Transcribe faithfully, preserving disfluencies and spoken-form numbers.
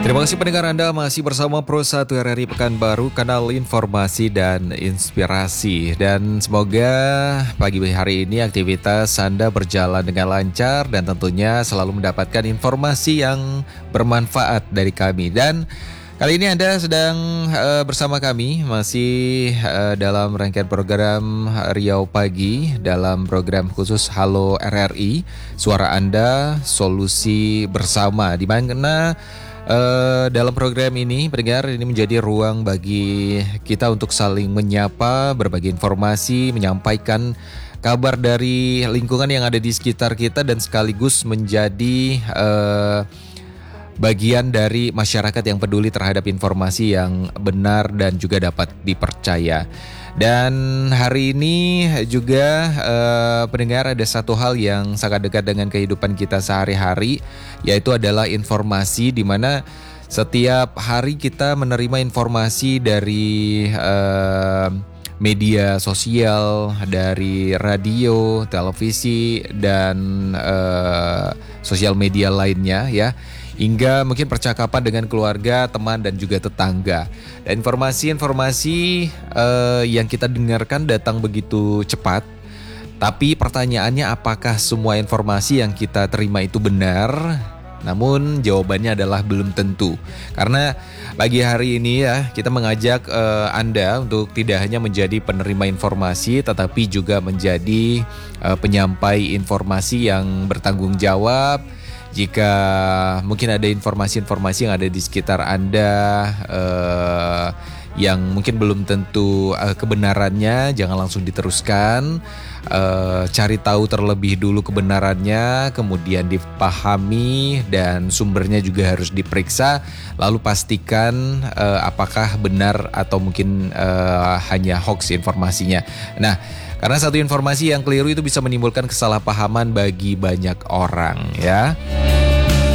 Terima kasih pendengar Anda masih bersama Pro satu R R I Pekanbaru, kanal informasi dan inspirasi. Dan semoga pagi hari ini aktivitas Anda berjalan dengan lancar dan tentunya selalu mendapatkan informasi yang bermanfaat dari kami. Dan kali ini Anda sedang uh, bersama kami masih uh, dalam rangkaian program Riau Pagi dalam program khusus Halo R R I, Suara Anda, Solusi Bersama, di mana Uh, dalam program ini, pendengar, ini menjadi ruang bagi kita untuk saling menyapa, berbagi informasi, menyampaikan kabar dari lingkungan yang ada di sekitar kita dan sekaligus menjadi uh, bagian dari masyarakat yang peduli terhadap informasi yang benar dan juga dapat dipercaya. Dan hari ini juga eh, pendengar, ada satu hal yang sangat dekat dengan kehidupan kita sehari-hari, yaitu adalah informasi, di mana setiap hari kita menerima informasi dari eh, media sosial, dari radio, televisi, dan eh, sosial media lainnya ya, hingga mungkin percakapan dengan keluarga, teman, dan juga tetangga. Dan informasi-informasi uh, yang kita dengarkan datang begitu cepat. Tapi pertanyaannya, apakah semua informasi yang kita terima itu benar? Namun jawabannya adalah belum tentu. Karena pagi hari ini ya, kita mengajak uh, Anda untuk tidak hanya menjadi penerima informasi, tetapi juga menjadi uh, penyampai informasi yang bertanggung jawab. Jika mungkin ada informasi-informasi yang ada di sekitar Anda eh, yang mungkin belum tentu eh, kebenarannya, jangan langsung diteruskan. Eh, cari tahu terlebih dulu kebenarannya, kemudian dipahami dan sumbernya juga harus diperiksa. Lalu pastikan eh, apakah benar atau mungkin eh, hanya hoax informasinya. Nah, karena satu informasi yang keliru itu bisa menimbulkan kesalahpahaman bagi banyak orang ya.